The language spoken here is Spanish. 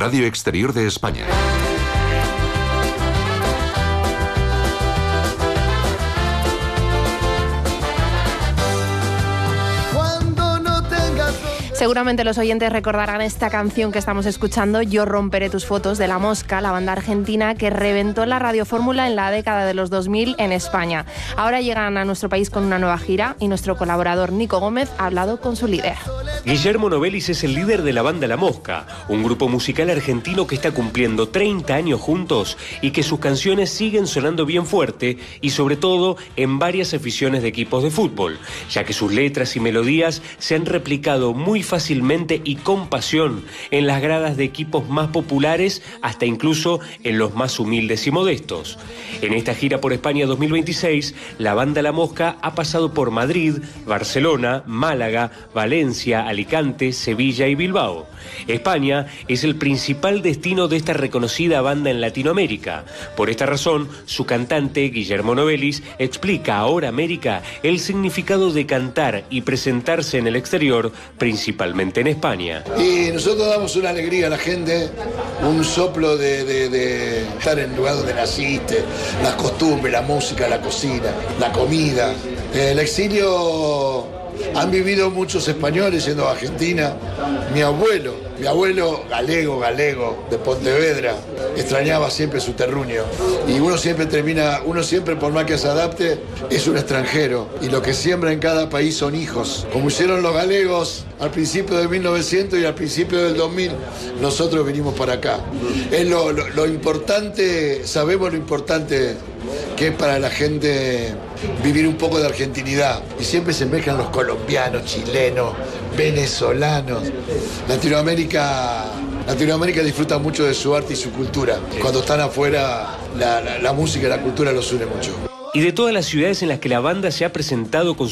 Radio Exterior de España. Seguramente los oyentes recordarán esta canción que estamos escuchando, Yo romperé tus fotos, de La Mosca, la banda argentina que reventó la radiofórmula en la década de los 2000 en España. Ahora llegan a nuestro país con una nueva gira y nuestro colaborador Nico Gómez ha hablado con su líder. Guillermo Novelis es el líder de la banda La Mosca, un grupo musical argentino que está cumpliendo 30 años juntos y que sus canciones siguen sonando bien fuerte y sobre todo en varias aficiones de equipos de fútbol, ya que sus letras y melodías se han replicado muy fácilmente y con pasión en las gradas de equipos más populares hasta incluso en los más humildes y modestos. En esta gira por España 2026, la banda La Mosca ha pasado por Madrid, Barcelona, Málaga, Valencia, Alicante, Sevilla y Bilbao. España es el principal destino de esta reconocida banda en Latinoamérica. Por esta razón, su cantante, Guillermo Novelis, explica a Hora América el significado de cantar y presentarse en el exterior, principalmente en España. Y nosotros damos una alegría a la gente, un soplo de estar en el lugar donde naciste, las costumbres, la música, la cocina, la comida. El exilio han vivido muchos españoles yendo a Argentina. Mi abuelo galego de Pontevedra, extrañaba siempre su terruño. Y uno siempre por más que se adapte, es un extranjero. Y lo que siembra en cada país son hijos. Como hicieron los galegos al principio de 1900 y al principio del 2000, nosotros venimos para acá. Es lo importante, sabemos lo importante que es para la gente vivir un poco de argentinidad. Y siempre se mezclan los colombianos, chilenos, venezolanos. Latinoamérica disfruta mucho de su arte y su cultura. Cuando están afuera, la música y la cultura los une mucho. Y de todas las ciudades en las que la banda se ha presentado con